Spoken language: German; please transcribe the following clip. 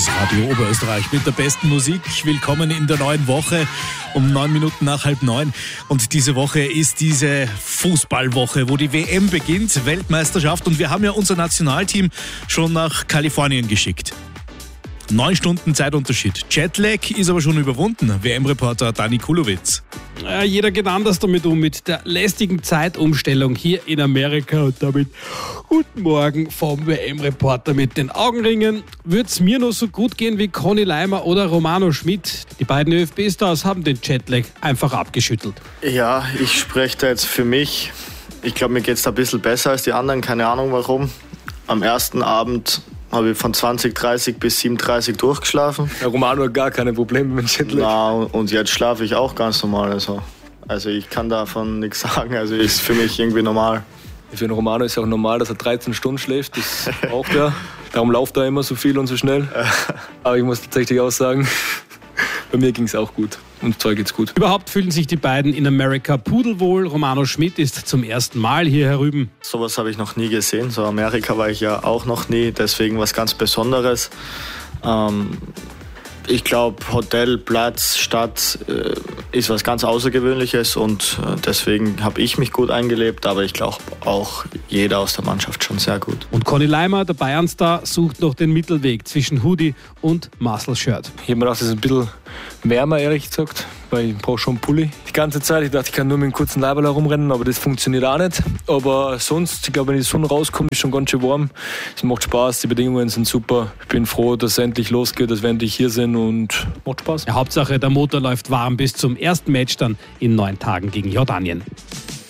ist Radio Oberösterreich mit der besten Musik. Willkommen in der neuen Woche um 9 Minuten nach 8:30. Und diese Woche ist diese Fußballwoche, wo die WM beginnt, Weltmeisterschaft. Und wir haben ja unser Nationalteam schon nach Kalifornien geschickt. 9 Stunden Zeitunterschied. Jetlag ist aber schon überwunden. WM-Reporter Dani Kulowitz. Jeder geht anders damit um, mit der lästigen Zeitumstellung hier in Amerika. Und damit guten Morgen vom WM-Reporter mit den Augenringen. Würde es mir nur so gut gehen wie Conny Leimer oder Romano Schmidt? Die beiden ÖFB-Stars haben den Jetlag einfach abgeschüttelt. Ja, ich spreche da jetzt für mich. Ich glaube, mir geht es da ein bisschen besser als die anderen. Keine Ahnung warum. Am ersten Abend habe ich von 20:30 bis 7:30 durchgeschlafen. Der Romano hat gar keine Probleme mit Jetlag. Na, und jetzt schlafe ich auch ganz normal. Also ich kann davon nichts sagen. Also ist für mich irgendwie normal. Für den Romano ist ja auch normal, dass er 13 Stunden schläft. Das braucht er. Darum läuft er immer so viel und so schnell. Aber ich muss tatsächlich auch sagen, bei mir ging es auch gut. Und zwar geht's gut. Überhaupt fühlen sich die beiden in Amerika pudelwohl. Romano Schmidt ist zum ersten Mal hier herüben. Sowas habe ich noch nie gesehen. So Amerika war ich ja auch noch nie. Deswegen was ganz Besonderes. Ich glaube, Hotel, Platz, Stadt ist was ganz Außergewöhnliches und deswegen habe ich mich gut eingelebt, aber ich glaube auch jeder aus der Mannschaft schon sehr gut. Und Conny Leimer, der Bayern-Star, sucht noch den Mittelweg zwischen Hoodie und Muscle-Shirt. Ich habe mir gedacht, es ist ein bisschen wärmer, ehrlich gesagt, weil ich brauche schon einen Pulli. Die ganze Zeit, ich dachte, ich kann nur mit einem kurzen Leiberl herumrennen, aber das funktioniert auch nicht. Aber sonst, ich glaube, wenn die Sonne rauskommt, ist schon ganz schön warm. Es macht Spaß, die Bedingungen sind super. Ich bin froh, dass es endlich losgeht, dass wir endlich hier sind und macht Spaß. Ja, Hauptsache, der Motor läuft warm bis zum ersten Match dann in 9 Tagen gegen Jordanien.